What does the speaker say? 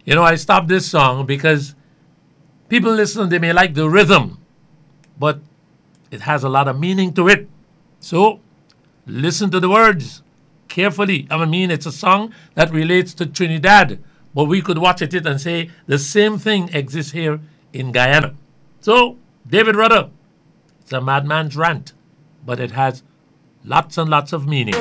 You know, I stopped this song because people listen, they may like the rhythm, but it has a lot of meaning to it. So listen to the words carefully. I mean, it's a song that relates to Trinidad, but we could watch it and say the same thing exists here in Guyana. So, David Rudder, it's a madman's rant, but it has lots and lots of meaning.